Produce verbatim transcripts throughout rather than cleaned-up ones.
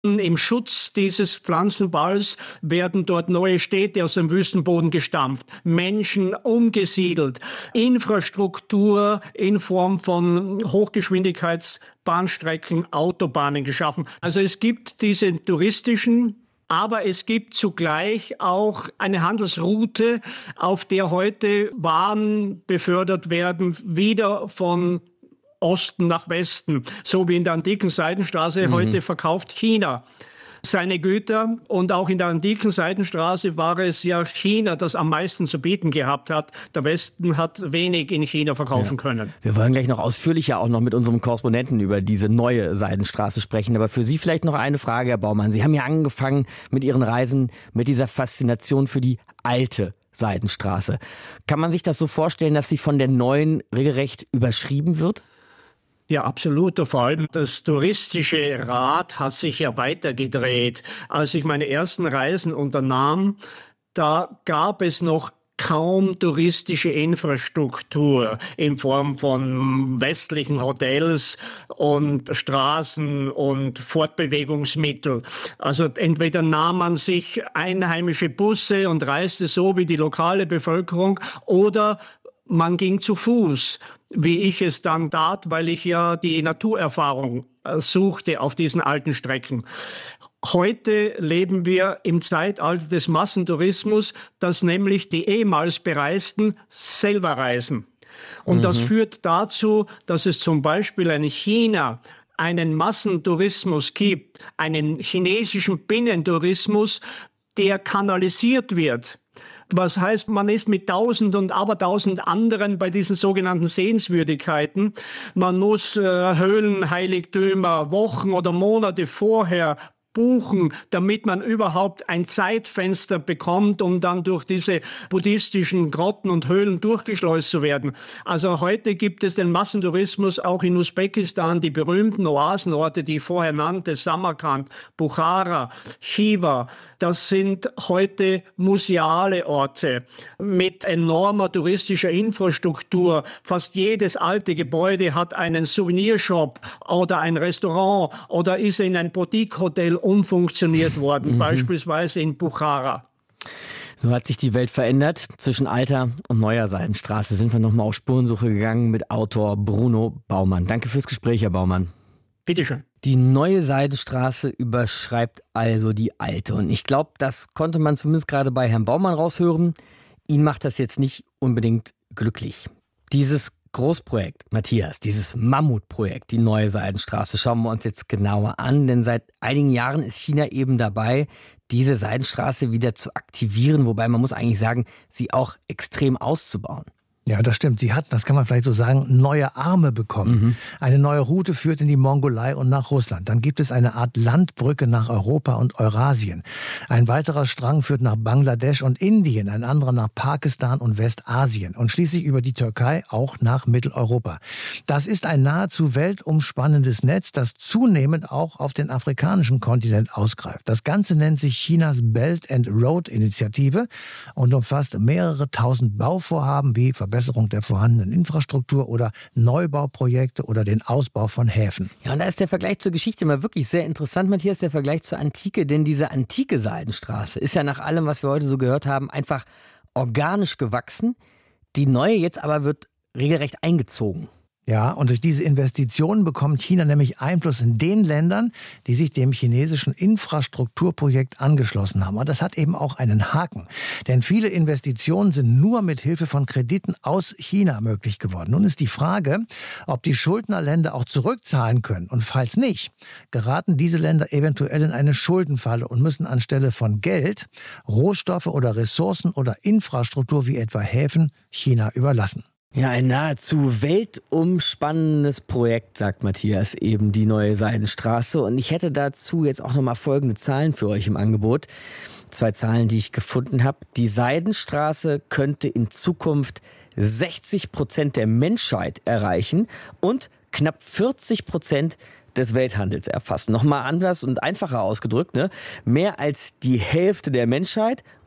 Im Schutz dieses Pflanzenballs werden dort neue Städte aus dem Wüstenboden gestampft, Menschen umgesiedelt, Infrastruktur in Form von Hochgeschwindigkeitsbahnstrecken, Autobahnen geschaffen. Also es gibt diese touristischen, aber es gibt zugleich auch eine Handelsroute, auf der heute Waren befördert werden, wieder von Osten nach Westen, so wie in der antiken Seidenstraße. Mhm. Heute verkauft China seine Güter, und auch in der antiken Seidenstraße war es ja China, das am meisten zu bieten gehabt hat. Der Westen hat wenig in China verkaufen ja. können. Wir wollen gleich noch ausführlicher auch noch mit unserem Korrespondenten über diese neue Seidenstraße sprechen. Aber für Sie vielleicht noch eine Frage, Herr Baumann. Sie haben ja angefangen mit Ihren Reisen mit dieser Faszination für die alte Seidenstraße. Kann man sich das so vorstellen, dass sie von der neuen regelrecht überschrieben wird? Ja, absolut. Vor allem das touristische Rad hat sich ja weitergedreht. Als ich meine ersten Reisen unternahm, da gab es noch kaum touristische Infrastruktur in Form von westlichen Hotels und Straßen und Fortbewegungsmittel. Also entweder nahm man sich einheimische Busse und reiste so wie die lokale Bevölkerung, oder man ging zu Fuß, wie ich es dann tat, weil ich ja die Naturerfahrung suchte auf diesen alten Strecken. Heute leben wir im Zeitalter des Massentourismus, dass nämlich die ehemals Bereisten selber reisen. Und mhm. das führt dazu, dass es zum Beispiel in China einen Massentourismus gibt, einen chinesischen Binnentourismus, der kanalisiert wird. Was heißt, man ist mit tausend und abertausend anderen bei diesen sogenannten Sehenswürdigkeiten. Man muss äh, Höhlenheiligtümer Wochen oder Monate vorher buchen, damit man überhaupt ein Zeitfenster bekommt, um dann durch diese buddhistischen Grotten und Höhlen durchgeschleust zu werden. Also heute gibt es den Massentourismus auch in Usbekistan, die berühmten Oasenorte, die ich vorher nannte, Samarkand, Bukhara, Khiva. Das sind heute museale Orte mit enormer touristischer Infrastruktur. Fast jedes alte Gebäude hat einen Souvenirshop oder ein Restaurant oder ist in ein Boutique-Hotel umfunktioniert worden, mhm. beispielsweise in Bukhara. So hat sich die Welt verändert. Zwischen alter und neuer Seidenstraße sind wir nochmal auf Spurensuche gegangen mit Autor Bruno Baumann. Danke fürs Gespräch, Herr Baumann. Bitteschön. Die neue Seidenstraße überschreibt also die alte. Und ich glaube, das konnte man zumindest gerade bei Herrn Baumann raushören. Ihn macht das jetzt nicht unbedingt glücklich. Dieses Großprojekt, Matthias, dieses Mammutprojekt, die neue Seidenstraße, schauen wir uns jetzt genauer an, denn seit einigen Jahren ist China eben dabei, diese Seidenstraße wieder zu aktivieren, wobei man muss eigentlich sagen, sie auch extrem auszubauen. Ja, das stimmt. Sie hat, das kann man vielleicht so sagen, neue Arme bekommen. Mhm. Eine neue Route führt in die Mongolei und nach Russland. Dann gibt es eine Art Landbrücke nach Europa und Eurasien. Ein weiterer Strang führt nach Bangladesch und Indien, ein anderer nach Pakistan und Westasien und schließlich über die Türkei auch nach Mitteleuropa. Das ist ein nahezu weltumspannendes Netz, das zunehmend auch auf den afrikanischen Kontinent ausgreift. Das Ganze nennt sich Chinas Belt and Road Initiative und umfasst mehrere tausend Bauvorhaben wie Verbesserung der vorhandenen Infrastruktur oder Neubauprojekte oder den Ausbau von Häfen. Ja, und da ist der Vergleich zur Geschichte mal wirklich sehr interessant, Matthias, der Vergleich zur Antike, denn diese antike Seidenstraße ist ja nach allem, was wir heute so gehört haben, einfach organisch gewachsen. Die neue jetzt aber wird regelrecht eingezogen. Ja, und durch diese Investitionen bekommt China nämlich Einfluss in den Ländern, die sich dem chinesischen Infrastrukturprojekt angeschlossen haben. Und das hat eben auch einen Haken. Denn viele Investitionen sind nur mit Hilfe von Krediten aus China möglich geworden. Nun ist die Frage, ob die Schuldnerländer auch zurückzahlen können. Und falls nicht, geraten diese Länder eventuell in eine Schuldenfalle und müssen anstelle von Geld Rohstoffe oder Ressourcen oder Infrastruktur wie etwa Häfen China überlassen. Ja, ein nahezu weltumspannendes Projekt, sagt Matthias, eben die neue Seidenstraße. Und ich hätte dazu jetzt auch nochmal folgende Zahlen für euch im Angebot. Zwei Zahlen, die ich gefunden habe. Die Seidenstraße könnte in Zukunft sechzig Prozent der Menschheit erreichen und knapp vierzig Prozent des Welthandels erfassen. Nochmal anders und einfacher ausgedrückt, ne? Mehr als die Hälfte der Menschheit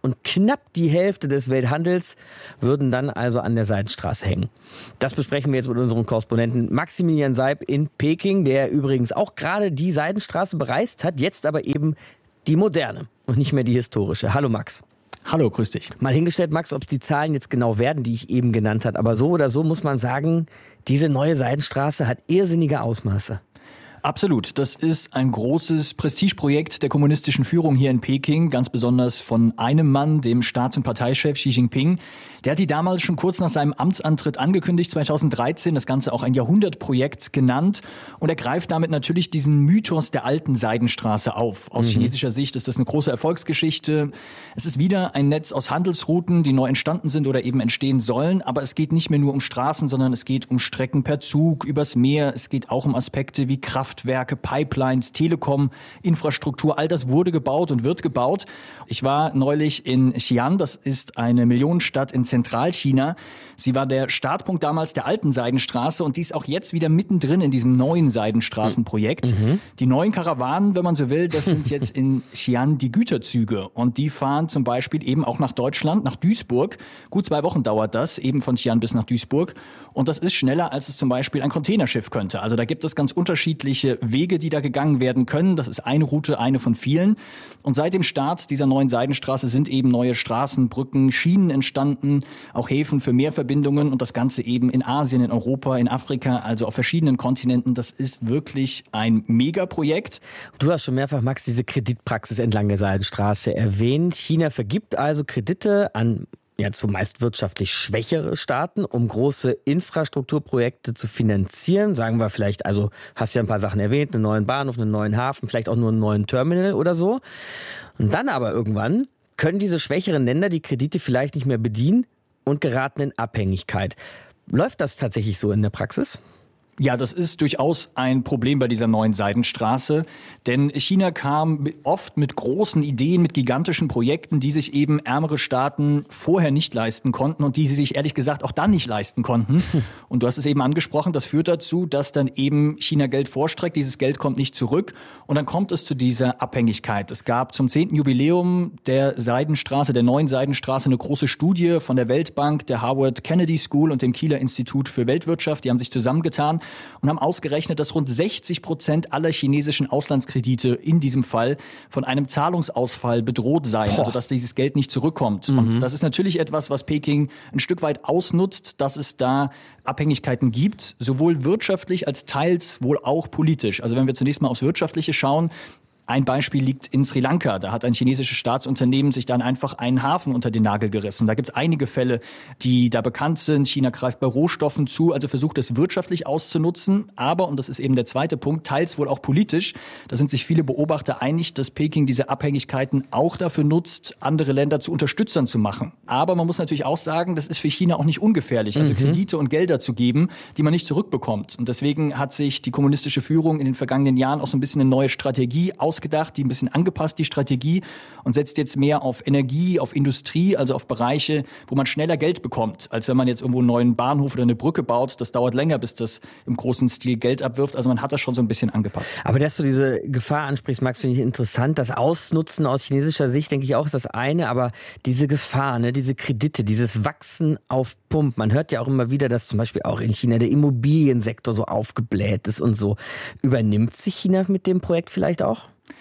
und knapp die Hälfte des Welthandels würden dann also an der Seidenstraße hängen. Das besprechen wir jetzt mit unserem Korrespondenten Maximilian Seib in Peking, der übrigens auch gerade die Seidenstraße bereist hat, jetzt aber eben die moderne und nicht mehr die historische. Hallo Max. Hallo, grüß dich. Mal hingestellt, Max, ob die Zahlen jetzt genau werden, die ich eben genannt habe. Aber so oder so muss man sagen, diese neue Seidenstraße hat irrsinnige Ausmaße. Absolut. Das ist ein großes Prestigeprojekt der kommunistischen Führung hier in Peking, ganz besonders von einem Mann, dem Staats- und Parteichef Xi Jinping. Der hat die damals schon kurz nach seinem Amtsantritt angekündigt, zweitausenddreizehn, das Ganze auch ein Jahrhundertprojekt genannt. Und er greift damit natürlich diesen Mythos der alten Seidenstraße auf. Aus mhm. chinesischer Sicht ist das eine große Erfolgsgeschichte. Es ist wieder ein Netz aus Handelsrouten, die neu entstanden sind oder eben entstehen sollen. Aber es geht nicht mehr nur um Straßen, sondern es geht um Strecken per Zug, übers Meer. Es geht auch um Aspekte wie Kraft. Kraftwerke, Pipelines, Telekom, Infrastruktur, all das wurde gebaut und wird gebaut. Ich war neulich in Xi'an, das ist eine Millionenstadt in Zentralchina. Sie war der Startpunkt damals der alten Seidenstraße und die ist auch jetzt wieder mittendrin in diesem neuen Seidenstraßenprojekt. Mhm. Die neuen Karawanen, wenn man so will, das sind jetzt in Xi'an die Güterzüge und die fahren zum Beispiel eben auch nach Deutschland, nach Duisburg. Gut zwei Wochen dauert das, eben von Xi'an bis nach Duisburg. Und das ist schneller, als es zum Beispiel ein Containerschiff könnte. Also da gibt es ganz unterschiedliche Wege, die da gegangen werden können. Das ist eine Route, eine von vielen. Und seit dem Start dieser neuen Seidenstraße sind eben neue Straßen, Brücken, Schienen entstanden, auch Häfen für Mehrverbindungen und das Ganze eben in Asien, in Europa, in Afrika, also auf verschiedenen Kontinenten. Das ist wirklich ein Megaprojekt. Du hast schon mehrfach, Max, diese Kreditpraxis entlang der Seidenstraße erwähnt. China vergibt also Kredite an ja zumeist wirtschaftlich schwächere Staaten, um große Infrastrukturprojekte zu finanzieren. Sagen wir vielleicht, also hast ja ein paar Sachen erwähnt, einen neuen Bahnhof, einen neuen Hafen, vielleicht auch nur einen neuen Terminal oder so. Und dann aber irgendwann können diese schwächeren Länder die Kredite vielleicht nicht mehr bedienen und geraten in Abhängigkeit. Läuft das tatsächlich so in der Praxis? Ja, das ist durchaus ein Problem bei dieser neuen Seidenstraße, denn China kam oft mit großen Ideen, mit gigantischen Projekten, die sich eben ärmere Staaten vorher nicht leisten konnten und die sie sich ehrlich gesagt auch dann nicht leisten konnten. Und du hast es eben angesprochen, das führt dazu, dass dann eben China Geld vorstreckt, dieses Geld kommt nicht zurück und dann kommt es zu dieser Abhängigkeit. Es gab zum zehnten Jubiläum der Seidenstraße, der neuen Seidenstraße, eine große Studie von der Weltbank, der Harvard Kennedy School und dem Kieler Institut für Weltwirtschaft, die haben sich zusammengetan und haben ausgerechnet, dass rund sechzig Prozent aller chinesischen Auslandskredite in diesem Fall von einem Zahlungsausfall bedroht seien, Boah. also dass dieses Geld nicht zurückkommt. Mhm. Und das ist natürlich etwas, was Peking ein Stück weit ausnutzt, dass es da Abhängigkeiten gibt, sowohl wirtschaftlich als teils wohl auch politisch. Also wenn wir zunächst mal aufs Wirtschaftliche schauen, ein Beispiel liegt in Sri Lanka. Da hat ein chinesisches Staatsunternehmen sich dann einfach einen Hafen unter den Nagel gerissen. Da gibt es einige Fälle, die da bekannt sind. China greift bei Rohstoffen zu, also versucht es wirtschaftlich auszunutzen. Aber, und das ist eben der zweite Punkt, teils wohl auch politisch. Da sind sich viele Beobachter einig, dass Peking diese Abhängigkeiten auch dafür nutzt, andere Länder zu Unterstützern zu machen. Aber man muss natürlich auch sagen, das ist für China auch nicht ungefährlich, also mhm. Kredite und Gelder zu geben, die man nicht zurückbekommt. Und deswegen hat sich die kommunistische Führung in den vergangenen Jahren auch so ein bisschen eine neue Strategie aus ausgedacht, die ein bisschen angepasst, die Strategie, und setzt jetzt mehr auf Energie, auf Industrie, also auf Bereiche, wo man schneller Geld bekommt, als wenn man jetzt irgendwo einen neuen Bahnhof oder eine Brücke baut. Das dauert länger, bis das im großen Stil Geld abwirft. Also man hat das schon so ein bisschen angepasst. Aber dass du diese Gefahr ansprichst, Max, finde ich interessant. Das Ausnutzen aus chinesischer Sicht, denke ich auch, ist das eine. Aber diese Gefahr, ne, diese Kredite, dieses Wachsen auf Pump. Man hört ja auch immer wieder, dass zum Beispiel auch in China der Immobiliensektor so aufgebläht ist und so. Übernimmt sich China mit dem Projekt vielleicht auch?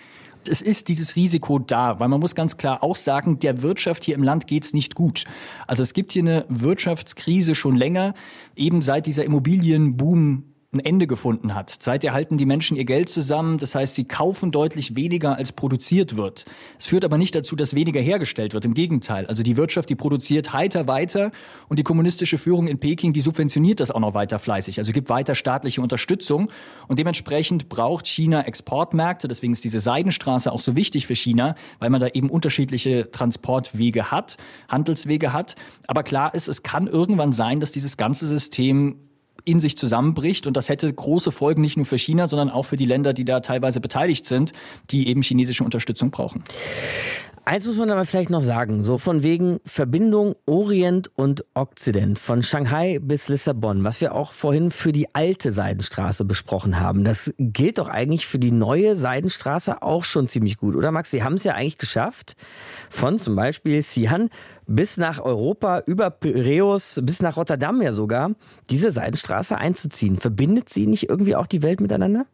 Es ist dieses Risiko da, weil man muss ganz klar auch sagen, der Wirtschaft hier im Land geht's nicht gut. Also es gibt hier eine Wirtschaftskrise schon länger, eben seit dieser Immobilienboom ein Ende gefunden hat. Seither halten die Menschen ihr Geld zusammen. Das heißt, sie kaufen deutlich weniger, als produziert wird. Es führt aber nicht dazu, dass weniger hergestellt wird. Im Gegenteil. Also die Wirtschaft, die produziert heiter weiter. Und die kommunistische Führung in Peking, die subventioniert das auch noch weiter fleißig. Also gibt weiter staatliche Unterstützung. Und dementsprechend braucht China Exportmärkte. Deswegen ist diese Seidenstraße auch so wichtig für China, weil man da eben unterschiedliche Transportwege hat, Handelswege hat. Aber klar ist, es kann irgendwann sein, dass dieses ganze System in sich zusammenbricht. Und das hätte große Folgen nicht nur für China, sondern auch für die Länder, die da teilweise beteiligt sind, die eben chinesische Unterstützung brauchen. Eins muss man aber vielleicht noch sagen, so von wegen Verbindung Orient und Okzident, von Shanghai bis Lissabon, was wir auch vorhin für die alte Seidenstraße besprochen haben. Das gilt doch eigentlich für die neue Seidenstraße auch schon ziemlich gut, oder Max? Sie haben es ja eigentlich geschafft, von zum Beispiel Xi'an bis nach Europa, über Piräus, bis nach Rotterdam ja sogar, diese Seidenstraße einzuziehen. Verbindet sie nicht irgendwie auch die Welt miteinander?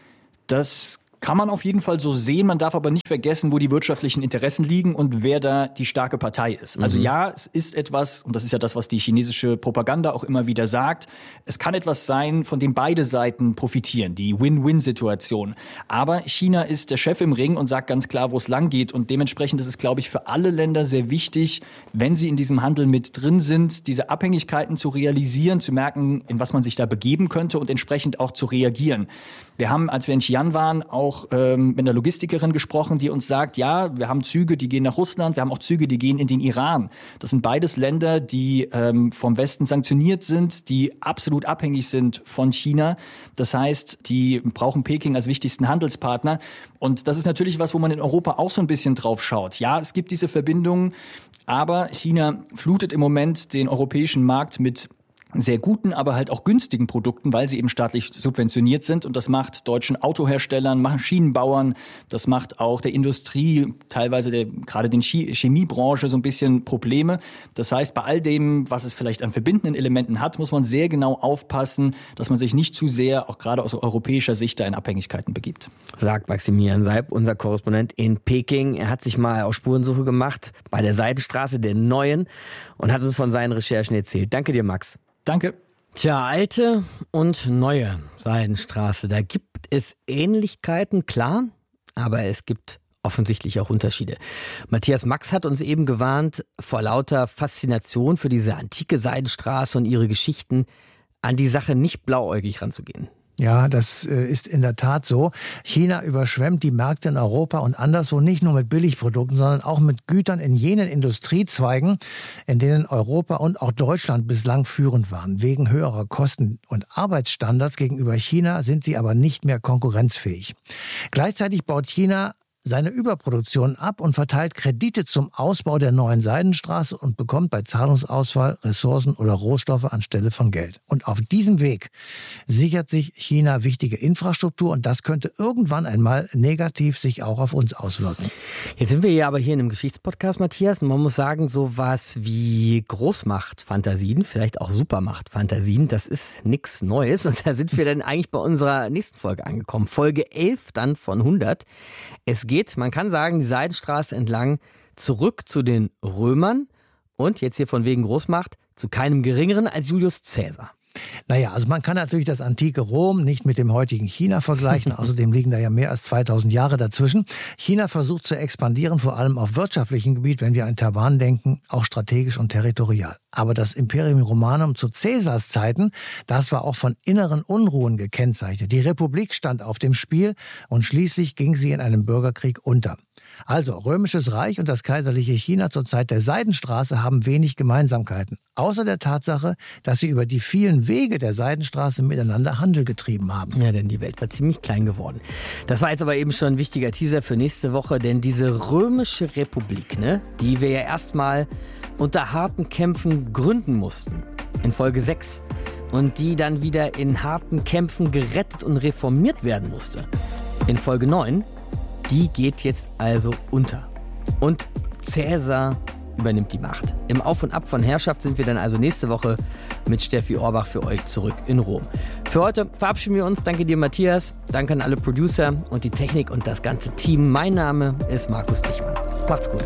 Das kann man auf jeden Fall so sehen. Man darf aber nicht vergessen, wo die wirtschaftlichen Interessen liegen und wer da die starke Partei ist. Also mhm. ja, es ist etwas, und das ist ja das, was die chinesische Propaganda auch immer wieder sagt, es kann etwas sein, von dem beide Seiten profitieren, die Win-Win-Situation. Aber China ist der Chef im Ring und sagt ganz klar, wo es lang geht. Und dementsprechend ist es, glaube ich, für alle Länder sehr wichtig, wenn sie in diesem Handel mit drin sind, diese Abhängigkeiten zu realisieren, zu merken, in was man sich da begeben könnte und entsprechend auch zu reagieren. Wir haben, als wir in Xi'an waren, auch ähm, mit einer Logistikerin gesprochen, die uns sagt, ja, wir haben Züge, die gehen nach Russland, wir haben auch Züge, die gehen in den Iran. Das sind beides Länder, die ähm, vom Westen sanktioniert sind, die absolut abhängig sind von China. Das heißt, die brauchen Peking als wichtigsten Handelspartner. Und das ist natürlich was, wo man in Europa auch so ein bisschen drauf schaut. Ja, es gibt diese Verbindungen, aber China flutet im Moment den europäischen Markt mit sehr guten, aber halt auch günstigen Produkten, weil sie eben staatlich subventioniert sind. Und das macht deutschen Autoherstellern, Maschinenbauern, das macht auch der Industrie, teilweise der, gerade den Chemiebranche so ein bisschen Probleme. Das heißt, bei all dem, was es vielleicht an verbindenden Elementen hat, muss man sehr genau aufpassen, dass man sich nicht zu sehr, auch gerade aus europäischer Sicht, da in Abhängigkeiten begibt. Sagt Maximilian Seib, unser Korrespondent in Peking. Er hat sich mal auf Spurensuche gemacht bei der Seidenstraße, der neuen, und hat uns von seinen Recherchen erzählt. Danke dir, Max. Danke. Tja, alte und neue Seidenstraße, da gibt es Ähnlichkeiten, klar, aber es gibt offensichtlich auch Unterschiede. Matthias Max hat uns eben gewarnt, vor lauter Faszination für diese antike Seidenstraße und ihre Geschichten an die Sache nicht blauäugig ranzugehen. Ja, das ist in der Tat so. China überschwemmt die Märkte in Europa und anderswo nicht nur mit Billigprodukten, sondern auch mit Gütern in jenen Industriezweigen, in denen Europa und auch Deutschland bislang führend waren. Wegen höherer Kosten und Arbeitsstandards gegenüber China sind sie aber nicht mehr konkurrenzfähig. Gleichzeitig baut China seine Überproduktion ab und verteilt Kredite zum Ausbau der neuen Seidenstraße und bekommt bei Zahlungsausfall Ressourcen oder Rohstoffe anstelle von Geld. Und auf diesem Weg sichert sich China wichtige Infrastruktur und das könnte irgendwann einmal negativ sich auch auf uns auswirken. Jetzt sind wir ja aber hier in einem Geschichtspodcast, Matthias, und man muss sagen, sowas wie Großmachtfantasien, vielleicht auch Supermachtfantasien, das ist nichts Neues. Und da sind wir dann eigentlich bei unserer nächsten Folge angekommen. Folge elf dann von hundert. Es geht, man kann sagen, die Seidenstraße entlang zurück zu den Römern und jetzt hier von wegen Großmacht zu keinem Geringeren als Julius Caesar. Naja, also man kann natürlich das antike Rom nicht mit dem heutigen China vergleichen. Außerdem liegen da ja mehr als zweitausend Jahre dazwischen. China versucht zu expandieren, vor allem auf wirtschaftlichem Gebiet, wenn wir an Taiwan denken, auch strategisch und territorial. Aber das Imperium Romanum zu Caesars Zeiten, das war auch von inneren Unruhen gekennzeichnet. Die Republik stand auf dem Spiel und schließlich ging sie in einem Bürgerkrieg unter. Also, Römisches Reich und das kaiserliche China zur Zeit der Seidenstraße haben wenig Gemeinsamkeiten. Außer der Tatsache, dass sie über die vielen Wege der Seidenstraße miteinander Handel getrieben haben. Ja, denn die Welt war ziemlich klein geworden. Das war jetzt aber eben schon ein wichtiger Teaser für nächste Woche, denn diese Römische Republik, ne, die wir ja erstmal unter harten Kämpfen gründen mussten, in Folge sechs, und die dann wieder in harten Kämpfen gerettet und reformiert werden musste, in Folge neun, die geht jetzt also unter. Und Caesar übernimmt die Macht. Im Auf und Ab von Herrschaft sind wir dann also nächste Woche mit Steffi Orbach für euch zurück in Rom. Für heute verabschieden wir uns. Danke dir, Matthias. Danke an alle Producer und die Technik und das ganze Team. Mein Name ist Markus Dichmann. Macht's gut.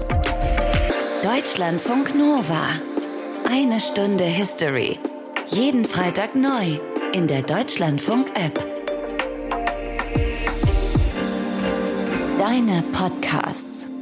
Deutschlandfunk Nova. Eine Stunde History. Jeden Freitag neu in der Deutschlandfunk-App. Deine Podcasts.